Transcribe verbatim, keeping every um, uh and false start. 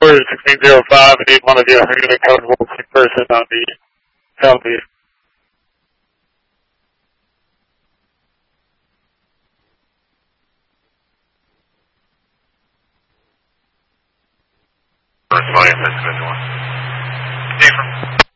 Order sixteen zero five, I need one of you. I'm going to code one person on the southeast. First volume, that's good one. Steve from